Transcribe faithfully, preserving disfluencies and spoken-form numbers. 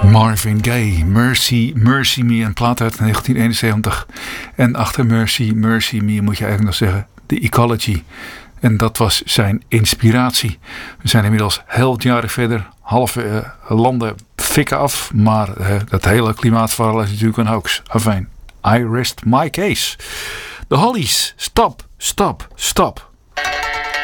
Marvin Gaye, Mercy, Mercy Me, een plaat uit negentien eenenzeventig. En achter Mercy, Mercy Me moet je eigenlijk nog zeggen, The Ecology. En dat was zijn inspiratie. We zijn inmiddels heel wat jaren verder. Halve uh, landen fikken af. Maar uh, dat hele klimaatverhaal is natuurlijk een hoax. Afijn, I rest my case. De Hollies, stop, stop, stop.